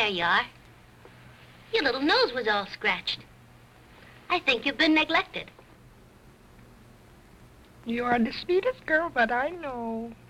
there you are. Your little nose was all scratched. I think you've been neglected. You are the sweetest girl that I know.